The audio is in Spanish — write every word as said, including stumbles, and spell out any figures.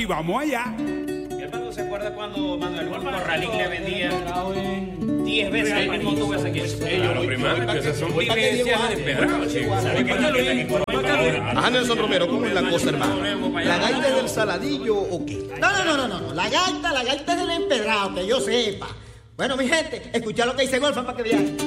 vamos allá. Mi hermano se acuerda cuando Manuel Corralín le vendía diez veces el mismo tubo ese que Claro, primero, que esas son vivencias de empedrado, chicos. Ajá, Nelson Romero, ¿cómo es la cosa, hermano? ¿La gaita es del Saladillo o qué? No, no, no, no, no, no. La gaita, la gaita es del empedrado, que yo sepa. Bueno, mi gente, escucha lo que dice Golfan para que vean.